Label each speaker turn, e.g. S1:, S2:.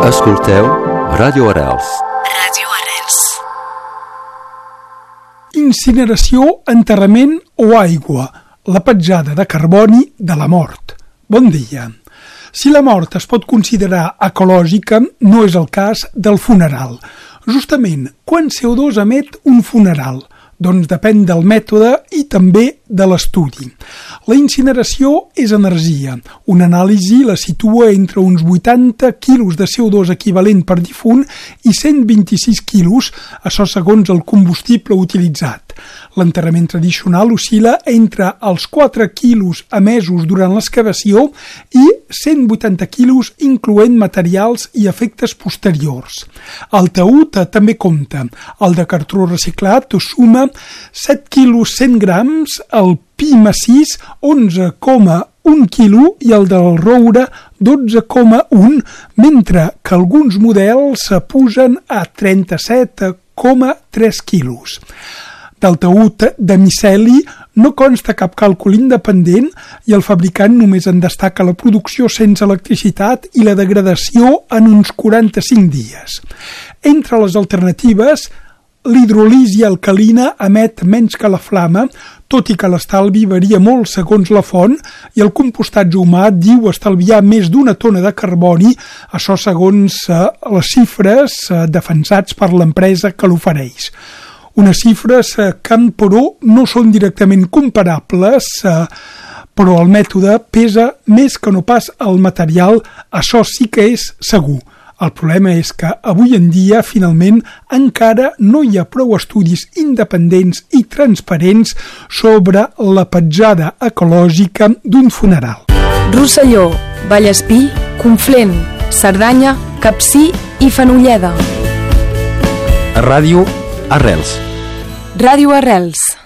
S1: Escolteu Ràdio Arrels.
S2: Ràdio Arrels.
S3: Incineració, enterrament o aigua, la petjada de carboni de la mort. Bon dia. Si la mort es pot considerar ecològica, no és el cas del funeral. Justament, quant CO2 emet un funeral? Doncs depèn del mètode i també de l'estudi. La incineració és energia. Una anàlisi la situa entre uns 80 quilos de CO2 equivalent per difunt i 126 quilos, això segons el combustible utilitzat. L'enterrament tradicional oscil·la entre els 4 quilos emesos durant l'excavació i 180 quilos incloent materials i efectes posteriors. El taüt també compta. El de cartró reciclat suma 7 quilos 100 grams, el pi massís 11,1 quilo i el del roure 12,1, mentre que alguns models pugen a 37,3 quilos. Del taüt de miceli no consta cap càlcul independent i el fabricant només en destaca la producció sense electricitat i la degradació en uns 45 dies. Entre les alternatives, l'hidrolisi alcalina emet menys que la flama, tot i que l'estalvi varia molt segons la font, i el compostatge humà diu estalviar més d'1 tona de carboni, això segons les xifres defensats per l'empresa que l'ofereix. Unes xifres que, però, no són directament comparables, però el mètode pesa més que no pas el material, això sí que és segur. El problema és que avui en dia, finalment, encara no hi ha prou estudis independents i transparents sobre la petjada ecològica d'un funeral.
S4: Rosselló, Vallespí, Conflent, Cerdanya, Capcir i Fenolleda.
S1: Ràdio Arrels.
S4: Ràdio Arrels.